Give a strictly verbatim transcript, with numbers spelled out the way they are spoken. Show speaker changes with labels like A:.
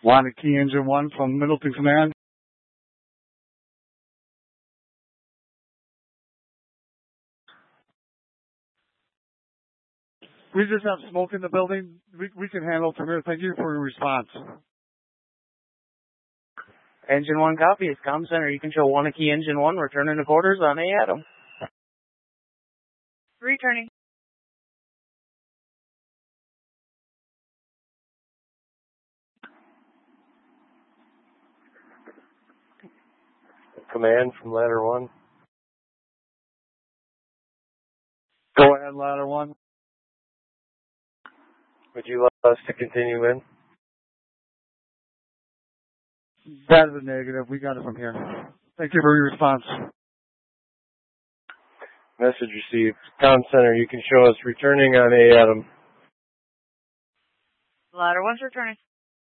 A: Wanakee Engine one from Middleton Command. We just have smoke in the building. We, we can handle it from here. Thank you for your response.
B: Engine one copy. It's comm center. You can show Wanakee Engine one returning to quarters on A Adam.
C: Returning.
D: Command from ladder one.
A: Go ahead, ladder one.
D: Would you like us to continue in?
A: That is a negative. We got it from here. Thank you for your response.
D: Message received. Comm center, you can show us returning on A Adam.
C: Ladder one's returning.